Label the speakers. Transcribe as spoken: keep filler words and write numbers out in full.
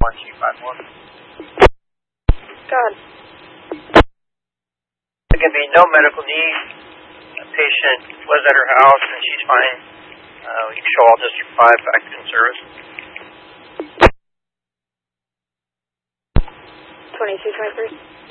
Speaker 1: one two five one.
Speaker 2: God.
Speaker 1: There can be no medical need. The patient was at her house and she's fine. Uh, we can show all District five back in service.
Speaker 2: twenty-two twenty-three.